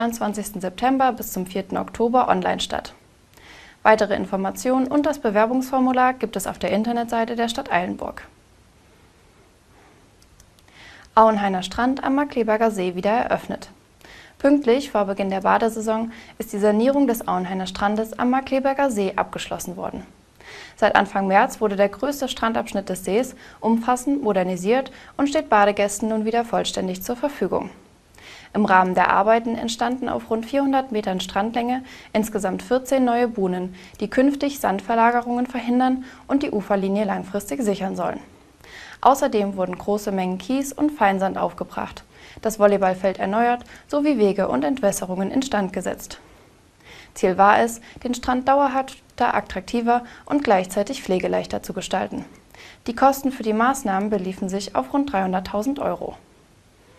23. September bis zum 4. Oktober online statt. Weitere Informationen und das Bewerbungsformular gibt es auf der Internetseite der Stadt Eilenburg. Auenhainer Strand am Markkleeberger See wieder eröffnet. Pünktlich vor Beginn der Badesaison ist die Sanierung des Auenhainer Strandes am Markkleeberger See abgeschlossen worden. Seit Anfang März wurde der größte Strandabschnitt des Sees umfassend modernisiert und steht Badegästen nun wieder vollständig zur Verfügung. Im Rahmen der Arbeiten entstanden auf rund 400 Metern Strandlänge insgesamt 14 neue Buhnen, die künftig Sandverlagerungen verhindern und die Uferlinie langfristig sichern sollen. Außerdem wurden große Mengen Kies und Feinsand aufgebracht, das Volleyballfeld erneuert sowie Wege und Entwässerungen instand gesetzt. Ziel war es, den Strand dauerhafter, attraktiver und gleichzeitig pflegeleichter zu gestalten. Die Kosten für die Maßnahmen beliefen sich auf rund 300.000 Euro.